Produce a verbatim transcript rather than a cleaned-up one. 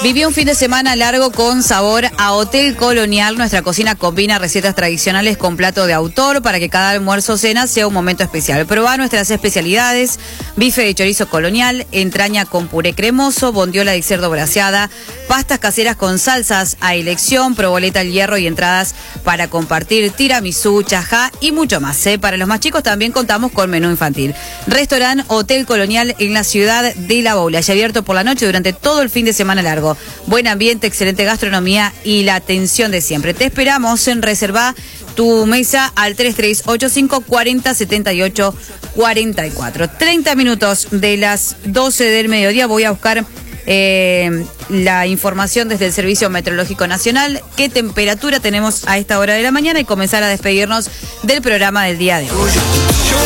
Viví un fin de semana largo con sabor a Hotel Colonial. Nuestra cocina combina recetas tradicionales con plato de autor para que cada almuerzo o cena sea un momento especial. Probá nuestras especialidades: bife de chorizo colonial, entraña con puré cremoso, bondiola de cerdo braseada, pastas caseras con salsas a elección, proboleta al hierro y entradas para compartir, tiramisú, chajá y mucho más. ¿eh? Para los más chicos también contamos con menú infantil. Restaurante Hotel Colonial en la ciudad de La Boula, ya abierto por la noche durante todo el fin de semana largo. Buen ambiente, excelente gastronomía y la atención de siempre. Te esperamos en reservar tu mesa al tres tres ocho cinco cuatro cero siete ocho cuatro cuatro. treinta minutos de las doce del mediodía. Voy a buscar eh, la información desde el Servicio Meteorológico Nacional. ¿Qué temperatura tenemos a esta hora de la mañana? Y comenzar a despedirnos del programa del día de hoy.